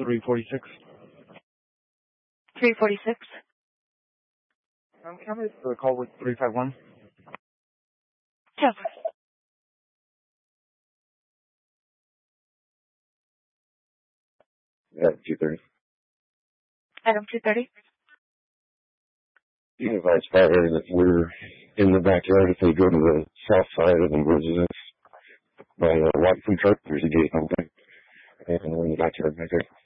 346. 346. Can I make the call with 351? Yes. At 2:30. Item 230. You can advise fire that we're in the backyard. If they go to the south side of the residence by the white food truck, there's a gate open. And we're in the backyard right there.